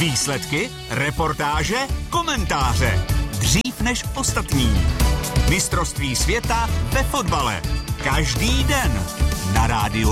Výsledky, reportáže, komentáře. Dřív než ostatní. Mistrovství světa ve fotbale. Každý den na Rádiu